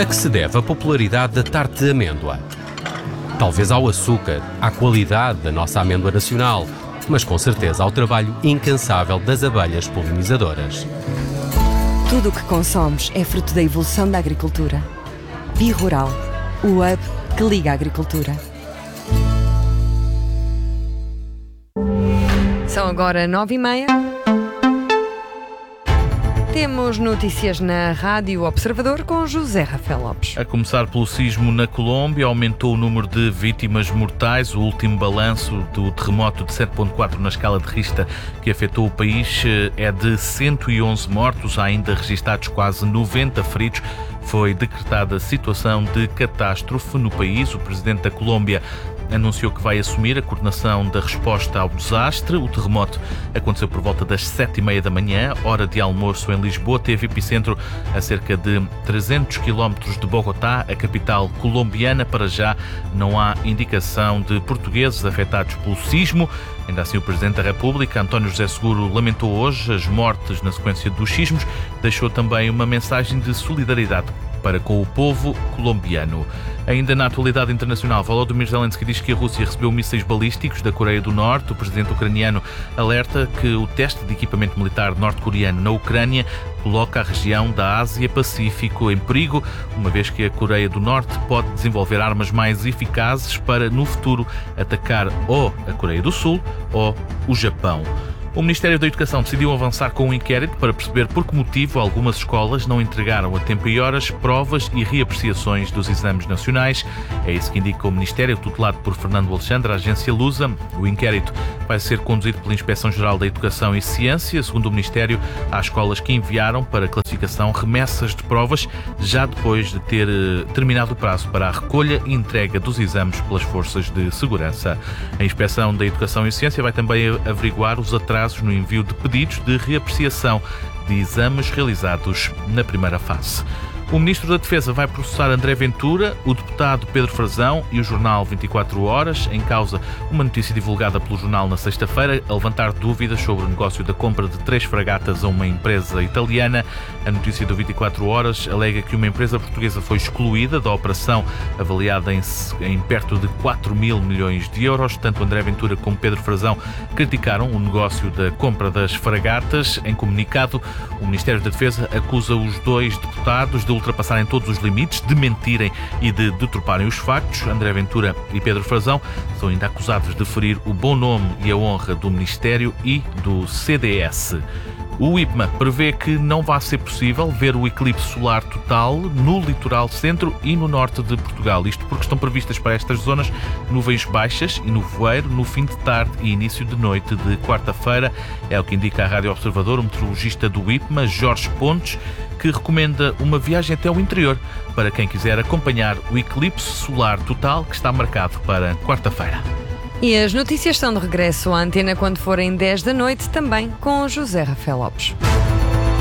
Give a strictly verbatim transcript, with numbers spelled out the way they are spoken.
A que se deve a popularidade da tarte de amêndoa? Talvez ao açúcar, à qualidade da nossa amêndoa nacional, mas com certeza ao trabalho incansável das abelhas polinizadoras. Tudo o que consomos é fruto da evolução da agricultura. Bi-Rural, o hub que liga a agricultura. São agora nove e meia. Temos notícias na Rádio Observador com José Rafael Lopes. A começar pelo sismo na Colômbia, aumentou o número de vítimas mortais. O último balanço do terremoto de sete ponto quatro na escala de Richter que afetou o país é de cento e onze mortos, há ainda registados quase noventa feridos. Foi decretada situação de catástrofe no país. O presidente da Colômbia anunciou que vai assumir a coordenação da resposta ao desastre. O terremoto aconteceu por volta das sete e meia da manhã, hora de almoço em Lisboa. Teve epicentro a cerca de trezentos quilómetros de Bogotá, a capital colombiana. Para já não há indicação de portugueses afetados pelo sismo. Ainda assim, o Presidente da República, António José Seguro, lamentou hoje as mortes na sequência dos sismos. Deixou também uma mensagem de solidariedade para com o povo colombiano. Ainda na atualidade internacional, Volodymyr Zelensky diz que a Rússia recebeu mísseis balísticos da Coreia do Norte. O presidente ucraniano alerta que o teste de equipamento militar norte-coreano na Ucrânia coloca a região da Ásia-Pacífico em perigo, uma vez que a Coreia do Norte pode desenvolver armas mais eficazes para, no futuro, atacar ou a Coreia do Sul ou o Japão. O Ministério da Educação decidiu avançar com um inquérito para perceber por que motivo algumas escolas não entregaram a tempo e horas provas e reapreciações dos exames nacionais. É isso que indica o Ministério, tutelado por Fernando Alexandre, a agência Lusa. O inquérito vai ser conduzido pela Inspeção-Geral da Educação e Ciência. Segundo o Ministério, há escolas que enviaram para classificação remessas de provas já depois de ter terminado o prazo para a recolha e entrega dos exames pelas forças de segurança. A Inspeção da Educação e Ciência vai também averiguar os atrasos no envio de pedidos de reapreciação de exames realizados na primeira fase. O Ministro da Defesa vai processar André Ventura, o deputado Pedro Frazão e o jornal vinte e quatro horas, em causa uma notícia divulgada pelo jornal na sexta-feira, a levantar dúvidas sobre o negócio da compra de três fragatas a uma empresa italiana. A notícia do vinte e quatro horas alega que uma empresa portuguesa foi excluída da operação, avaliada em, em perto de quatro mil milhões de euros. Tanto André Ventura como Pedro Frazão criticaram o negócio da compra das fragatas. Em comunicado, o Ministério da Defesa acusa os dois deputados de ultrapassarem todos os limites, de mentirem e de deturparem os factos. André Ventura e Pedro Frazão são ainda acusados de ferir o bom nome e a honra do Ministério e do C D S. O IPMA prevê que não vai ser possível ver o eclipse solar total no litoral centro e no norte de Portugal. Isto porque estão previstas para estas zonas nuvens baixas e nevoeiro no fim de tarde e início de noite de quarta-feira. É o que indica a Rádio Observador, o meteorologista do IPMA, Jorge Pontes, que recomenda uma viagem até ao interior para quem quiser acompanhar o eclipse solar total que está marcado para quarta-feira. E as notícias estão de regresso à antena quando forem dez da noite, também com José Rafael Lopes.